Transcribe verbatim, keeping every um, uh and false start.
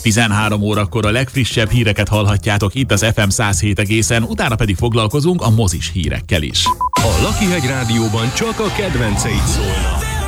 tizenhárom órakor a legfrissebb híreket hallhatjátok itt az ef em száz hét egészen, utána pedig foglalkozunk a mozis hírekkel is. A Lakihegy Rádióban csak a kedvenceid szólnak.